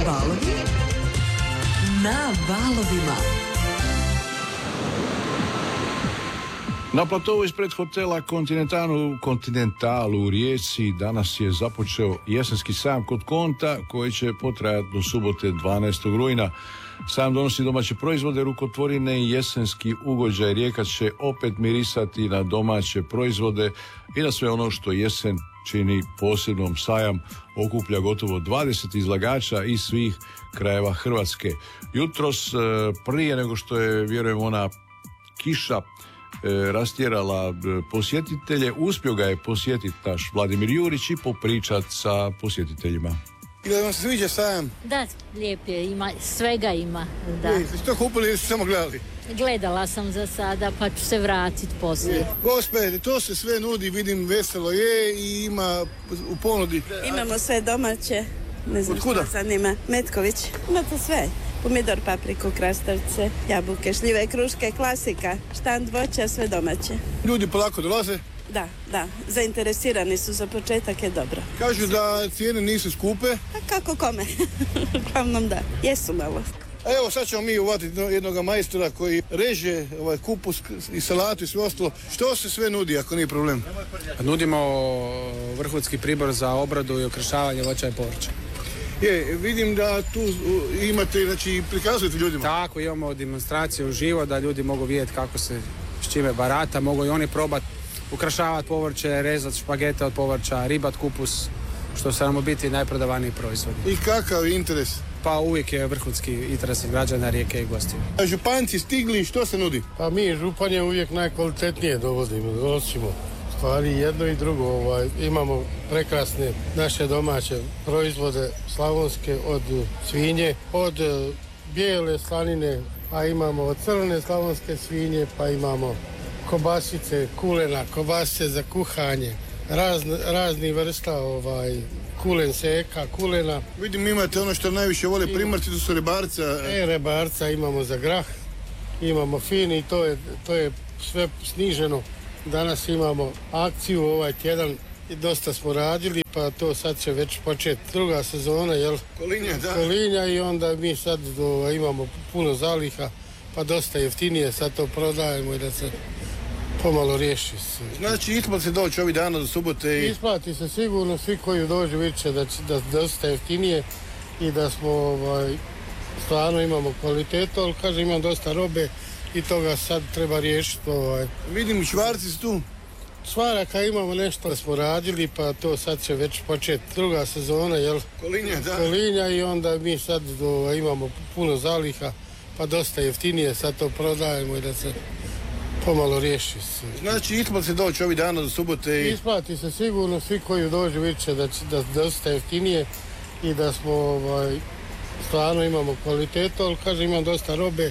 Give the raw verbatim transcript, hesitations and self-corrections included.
Valovi na valovima. Na platovu ispred hotela Continentalu, Continentalu u Rijeci danas je započeo jesenski sajam kod Konta koji će potrajati do subote dvanaestog rujna. Sajam donosi domaće proizvode, rukotvorine i jesenski ugođaj. Rijeka će opet mirisati na domaće proizvode i na sve ono što jesen čini posebnom. Sajam okuplja gotovo dvadeset izlagača iz svih krajeva Hrvatske. Jutros, prije nego što je, vjerujem, ona kiša rastjerala posjetitelje, uspio ga je posjetiti naš Vladimir Jurić i popričat sa posjetiteljima. I da vam se sviđa sajam? Da, lijep je, ima, svega ima. Da. I, ste to kupili ili ste samo gledali? Gledala sam za sada, pa ću se vratiti poslije. Gospe, to se sve nudi, vidim, veselo je i ima u ponudi. Imamo sve domaće. Ne znam što zanima. Metković. Imate sve. Pomidor, papriku, krastavce, jabuke, šljive, kruške, klasika, štand voća, sve domaće. Ljudi polako dolaze? Da, da. Zainteresirani su, za početak je dobro. Kažu da cijene nisu skupe? A kako kome? Uglavnom da. Jesu malo. A evo sad ćemo mi uvatiti jednog majstora koji reže ovaj kupus i salatu i sve ostalo. Što se sve nudi ako nije problem? Nudimo vrhunski pribor za obradu i okrašavanje voća i povrća. Je, vidim da tu imate, znači prikazujete ljudima. Tako, imamo demonstraciju uživo da ljudi mogu vidjeti kako se s čime barata, mogu i oni probati ukrašavati povrće, rezati špagete od povrća, ribat kupus, što su nam u biti najprodavaniji proizvodi. I kakav interes? Pa uvijek je vrhunski interes građana Rijeke i gostiju. A županci stigli, što se nudi? Pa mi županje uvijek najkvalitetnije dovodimo, donosimo. Stvari jedno i drugo, ovaj, imamo prekrasne naše domaće proizvode slavonske, od svinje, od bijele slanine, a imamo od crne slavonske svinje, pa imamo kobasice, kulena, kobasice za kuhanje, razn, razni vrsta ovaj, kulen seka, kulena. Vidim, imate ono što najviše vole primorci, to su rebarca. E, rebarca imamo za grah, imamo fini, to je, to je sve sniženo. Danas imamo akciju ovaj tjedan i dosta smo radili, pa to sad će već početi druga sezona, jel? Kolinja, da. Kolinja i onda mi sad do, imamo puno zaliha, pa dosta jeftinije sad to prodajemo i da se pomalo riješi. Znači isplati se doći ovih dana do subote i... Isplati se sigurno, svi koji dođu vidjet će da će da dosta jeftinije i da smo ovaj, stvarno imamo kvalitetu, ali kaže imam dosta robe i toga sad treba riješiti. Ovaj. Vidim, čvarci su tu. Čvaraka imamo nešto da smo radili, pa to sad će već početi druga sezona, jel? Kolinja, da. Kolinja i onda mi sad do, imamo puno zaliha, pa dosta jeftinije sad to prodajemo i da se pomalo riješi. Znači isplati se doći ovih dana do subote i... Isplati se sigurno, svi koji dođu vidjet će da će da dosta jeftinije i da smo ovaj, stvarno imamo kvalitetu, ali kaže imam dosta robe